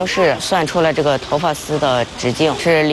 是算出来这个头发丝的直径是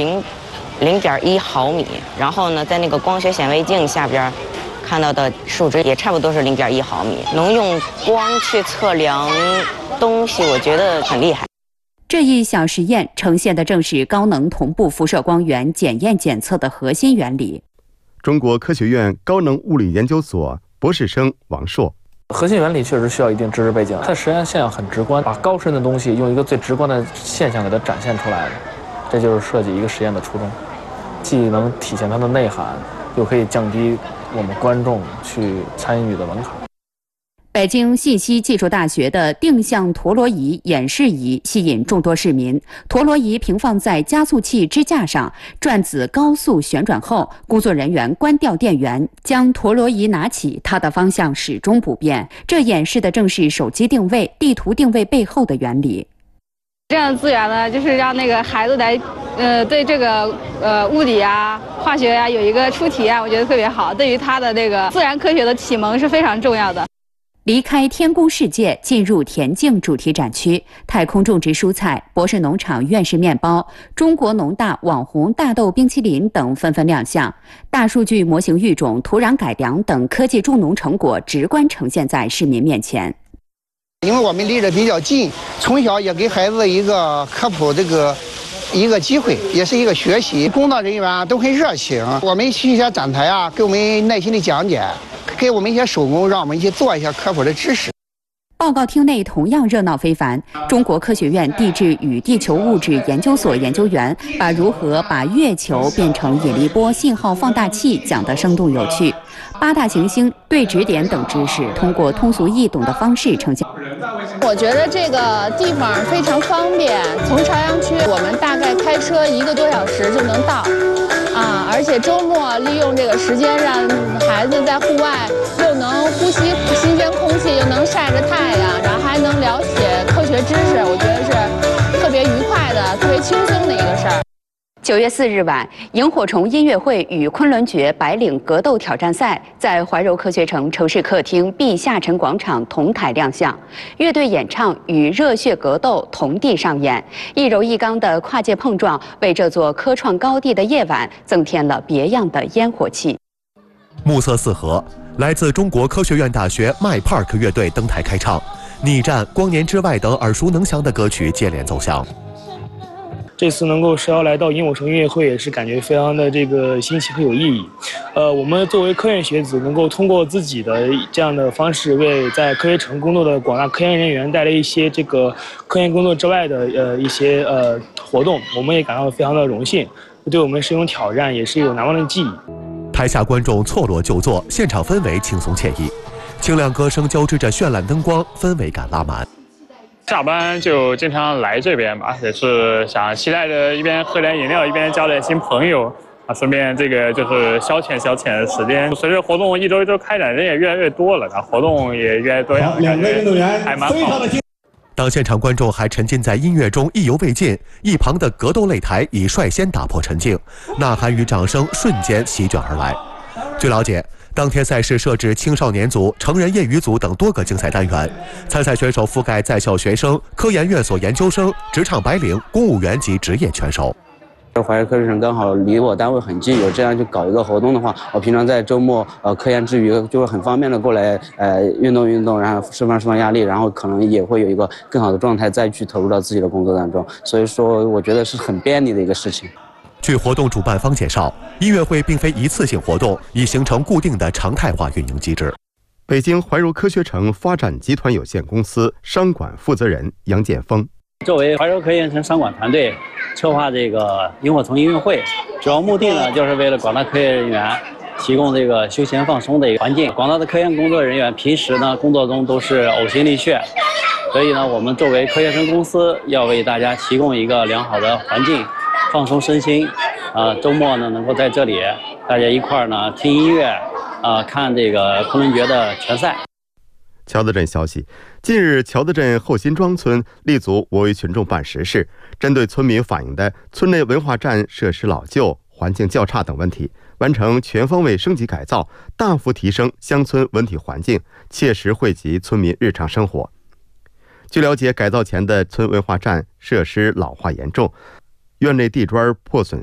0.1毫米，然后呢，在那个光学显微镜下边看到的数值也差不多是0.1毫米。能用光去测量东西，我觉得很厉害。 这一小实验呈现的正是高能同步辐射光源检验检测的核心原理。 中国科学院高能物理研究所博士生王硕。 核心原理确实需要一定知识背景，它实验现象很直观，把高深的东西用一个最直观的现象给它展现出来了，这就是设计一个实验的初衷，既能体现它的内涵，又可以降低我们观众去参与的门槛。 北京信息技术大学的定向陀螺仪演示仪吸引众多市民。陀螺仪平放在加速器支架上，转子高速旋转后，工作人员关掉电源，将陀螺仪拿起，它的方向始终不变。这演示的正是手机定位、地图定位背后的原理。 这样的资源呢，就是让那个孩子来，对这个物理啊、化学啊有一个初体验，我觉得特别好。对于他的这个自然科学的启蒙是非常重要的。 离开天宫世界，进入田径主题展区，太空种植蔬菜、博士农场院士面包、中国农大网红大豆冰淇淋等纷纷亮相。大数据模型育种、土壤改良等科技助农成果直观呈现在市民面前。 因为我们离得比较近，从小也给孩子一个科普一个机会，也是一个学习。工作人员都很热情，我们去一些展台啊，给我们耐心的讲解，给我们一些手工，让我们一起做一些科普的知识。 报告厅内同样热闹非凡，中国科学院地质与地球物质研究所研究员把如何把月球变成引力波信号放大器讲得生动有趣，八大行星、对指点等知识通过通俗易懂的方式呈现。 我觉得这个地方非常方便，从朝阳区我们大概开车1个多小时就能到，而且周末利用这个时间让孩子在户外又能呼吸新鲜空气，又能晒着太阳，然后还能了解科学知识，我觉得是特别愉快的、特别轻松的一个事儿。 9月4日晚，萤火虫音乐会与昆仑决白领格斗挑战赛在怀柔科学城城市客厅 B 下沉广场同台亮相，乐队演唱与热血格斗同地上演，一柔一刚的跨界碰撞为这座科创高地的夜晚增添了别样的烟火气。 暮色四合，来自中国科学院大学 My Park 乐队登台开唱，逆战、光年之外等耳熟能详的歌曲接连奏响。 这次能够受邀来到萤火虫音乐会，也是感觉非常的新奇和有意义。我们作为科研学子，能够通过自己的这样的方式，为在科学城工作的广大科研人员带来一些科研工作之外的一些活动，我们也感到非常的荣幸，对我们是一种挑战，也是一种难忘的记忆。 台下观众错落就坐，现场氛围轻松惬意，清亮歌声交织着绚烂灯光，氛围感拉满。 下班就经常来这边吧，也是想期待着一边喝点饮料，一边交点新朋友啊，顺便就是消遣的时间。随着活动一周开展，人也越来越多了，然后活动也越来越多样， 两位运动员还蛮好的。 当现场观众还沉浸在音乐中意犹未尽，一旁的格斗擂台已率先打破沉静，呐喊与掌声瞬间席卷而来。据了解，当天赛事设置青少年组、成人业余组等多个竞赛单元，参赛选手覆盖在校学生、科研院所研究生、职场白领、公务员及职业拳手。 怀柔科学城刚好离我单位很近，有这样就搞一个活动的话，我平常在周末科研之余就会很方便的过来运动，然后释放压力，然后可能也会有一个更好的状态再去投入到自己的工作当中，所以说我觉得是很便利的一个事情。 据活动主办方介绍，音乐会并非一次性活动，已形成固定的常态化运营机制。 北京怀柔科学城发展集团有限公司商管负责人杨建峰。 作为怀柔科研城商管团队策划这个萤火虫音乐会，主要目的呢，就是为了广大科研人员提供这个休闲放松的一个环境。广大的科研工作人员平时呢工作中都是呕心沥血，所以呢，我们作为科学城公司要为大家提供一个良好的环境，放松身心。周末呢能够在这里大家一块儿呢听音乐，看这个昆仑决的拳赛。 桥子镇消息，近日桥子镇后辛庄村立足我为群众办实事，针对村民反映的村内文化站设施老旧、环境较差等问题，完成全方位升级改造，大幅提升乡村文体环境，切实惠及村民日常生活。 据了解，改造前的村文化站设施老化严重，院内地砖破损